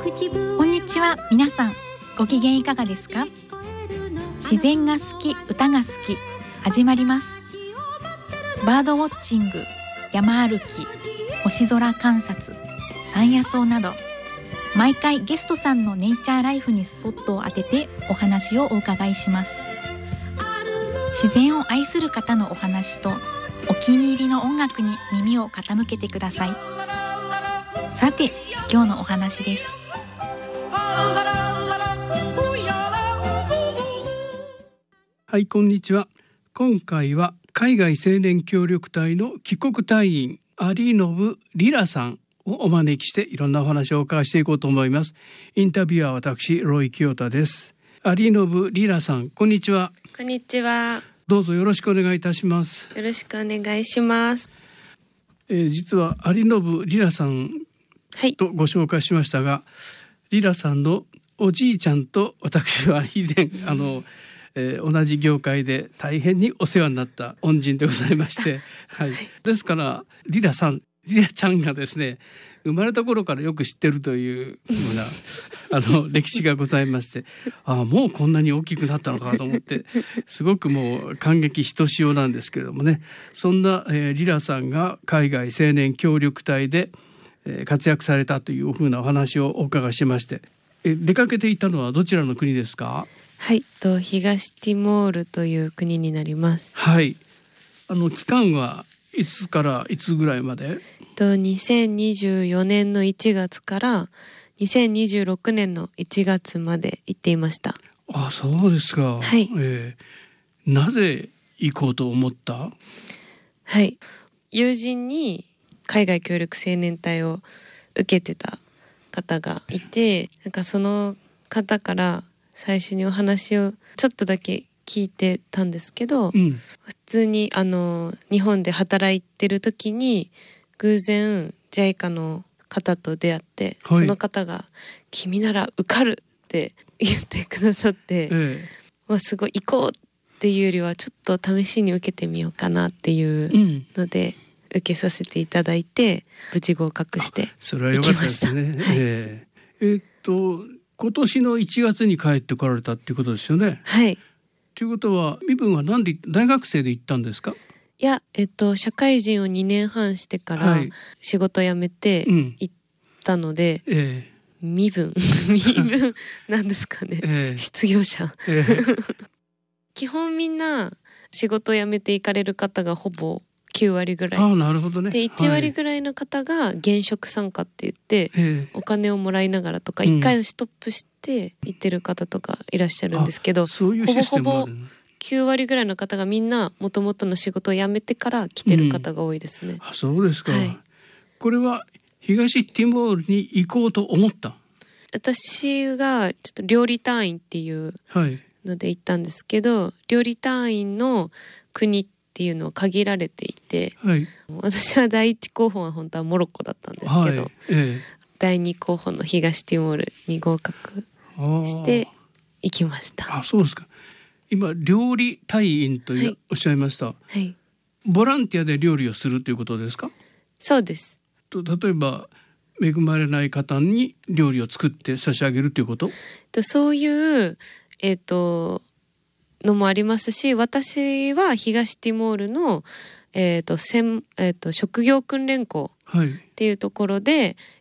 こんにちは。皆さんご機嫌いかがですか？自然が好き、歌が好き、始まります。バードウォッチング、山歩き、星空観察、山野草など、毎回ゲストさんのネイチャーライフにスポットを当ててお話をお伺いします。自然を愛する方のお話とお気に入りの音楽に耳を傾けてください。さて、今日のお話です。 はい、こんにちは。今回は海外青年協力隊の帰国隊員有信リラさんをお招きしていろんなお話をお伺いしていこうと思います。インタビュアーは私ロイ清太です。有信リラさん、こんにちは。 こんにちは。 どうぞよろしくお願いいたします。 よろしくお願いします。 実は有信リラさんとご紹介しましたが、リラさんのおじいちゃんと私は以前同じ業界で大変にお世話になった恩人でございまして、はい、ですからリラちゃんがですね、生まれた頃からよく知ってるというような歴史がございまして、もうこんなに大きくなったのかと思ってすごくもう感激ひとしおなんですけれどもね、そんな、リラさんが海外青年協力隊で活躍されたというふうなお話をお伺いしまして、出かけていたのはどちらの国ですか？ はい、東ティモールという国になります。 はい。期間はいつからいつぐらいまで ？2024年の1月から2026年の1月まで行っていました。 そうですか。 はい。 なぜ行こうと思った？ はい。友人に海外協力青年隊を受けてた方がいて、なんかその方から最初にお話をちょっとだけ聞いてたんですけど、普通に日本で働いてる時に偶然 JICA の方と出会って、その方が君なら受かるって言ってくださって、すごい行こうっていうよりはちょっと試しに受けてみようかなっていうので、受けさせていただいて無事合格して行きました。 それは良かったですね。今年の1月に帰ってこられたっていうことですよね。 はい。 ということは身分はなんで大学生で行ったんですか？ いや、社会人を2年半してから仕事辞めて行ったので、身分なんですかね、失業者、基本みんな仕事辞めて行かれる方がほぼ9割ぐらい。 なるほどね。 で1割ぐらいの方が現職参加って言って、お金をもらいながらとか1回ストップして行ってる方とかいらっしゃるんですけど、 そういうシステムもある。 ほぼ9割ぐらいの方がみんな元々の仕事を辞めてから来てる方が多いですね。 そうですか。 はい、 これは東ティモールに行こうと思った？ 私がちょっと料理隊員っていうので行ったんですけど、料理隊員の国っていうのは限られていて、私は第一候補は本当はモロッコだったんですけど、第二候補の東ティモールに合格して行きました。 そうですか。今料理隊員とおっしゃいました、ボランティアで料理をするということですか？ そうです。 例えば恵まれない方に料理を作って差し上げるということ？ そういうのもありますし、私は東ティモールの職業訓練校っていうところで、